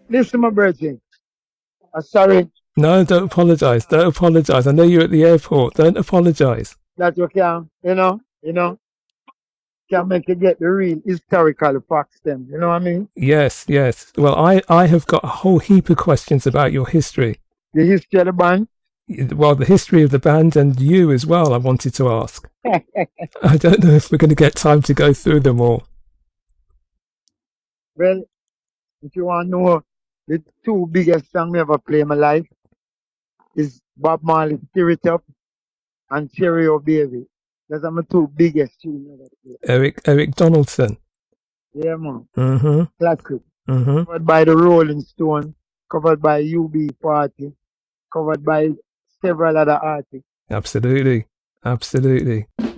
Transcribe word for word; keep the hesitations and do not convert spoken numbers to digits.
Listen, my brethren. I'm sorry No, don't apologise. Don't apologise. I know you're at the airport. Don't apologise. that you can, you know, you know, can make you get the real historical facts them. You know what I mean? Yes, yes. Well, I, I have got a whole heap of questions about your history. The history of the band. Well, the history of the band and you as well, I wanted to ask. I don't know if we're going to get time to go through them all. Well, if you want to know the two biggest songs I ever played in my life is Bob Marley's Tear It Up and Cherry O Baby. Those are my two biggest tunes I ever played. Eric Eric Donaldson. Yeah, man. Mm-hmm. Classic. Mm-hmm. Covered by the Rolling Stones, covered by U B forty, covered by several other artists. Absolutely. Absolutely.